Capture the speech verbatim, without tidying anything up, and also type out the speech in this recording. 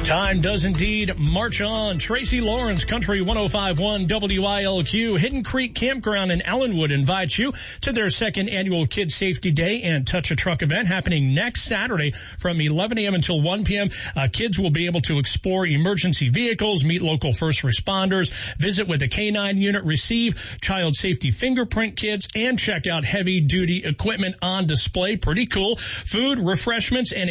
Time does indeed march on. Tracy Lawrence, Country one oh five point one W I L Q, Hidden Creek Campground in Ellenwood invites you to their second annual Kids Safety Day and Touch a Truck event happening next Saturday from eleven a.m. until one p.m. Uh, kids will be able to explore emergency vehicles, meet local first responders, visit with a K nine unit, receive child safety fingerprint kits, and check out heavy-duty equipment on display. Pretty cool. Food, refreshments, and